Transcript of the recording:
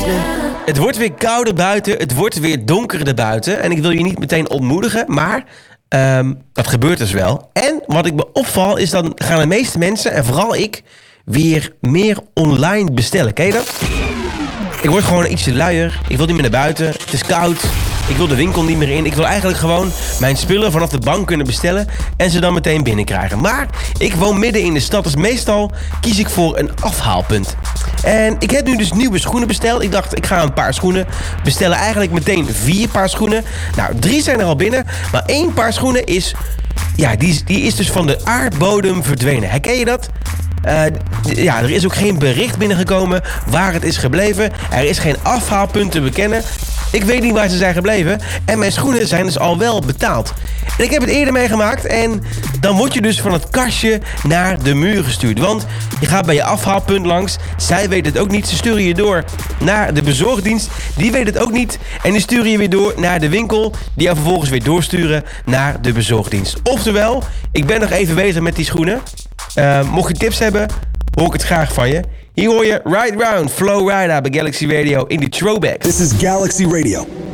Het wordt weer kouder buiten, het wordt weer donkerder buiten. En ik wil je niet meteen ontmoedigen, maar dat gebeurt dus wel. En wat ik me opval is dan gaan de meeste mensen, en vooral ik, weer meer online bestellen. Ken je dat? Ik word gewoon ietsje luier, ik wil niet meer naar buiten, het is koud. Ik wil de winkel niet meer in. Ik wil eigenlijk gewoon mijn spullen vanaf de bank kunnen bestellen en ze dan meteen binnenkrijgen. Maar ik woon midden in de stad, dus meestal kies ik voor een afhaalpunt. En ik heb nu dus nieuwe schoenen besteld. Ik dacht, ik ga een paar schoenen bestellen. Eigenlijk meteen 4 paar schoenen. Nou, 3 zijn er al binnen, maar 1 paar schoenen is... Ja, die is dus van de aardbodem verdwenen. Herken je dat? Ja, er is ook geen bericht binnengekomen waar het is gebleven. Er is geen afhaalpunt te bekennen. Ik weet niet waar ze zijn gebleven. En mijn schoenen zijn dus al wel betaald. En ik heb het eerder meegemaakt. En dan word je dus van het kastje naar de muur gestuurd. Want je gaat bij je afhaalpunt langs. Zij weten het ook niet. Ze sturen je door naar de bezorgdienst. Die weet het ook niet. En die sturen je weer door naar de winkel. Die jou vervolgens weer doorsturen naar de bezorgdienst. Oftewel, ik ben nog even bezig met die schoenen. Mocht je tips hebben, hoor ik het graag van je. Hier hoor je Ride Round, Flow Rida bij Galaxy Radio in de Throwback. This is Galaxy Radio.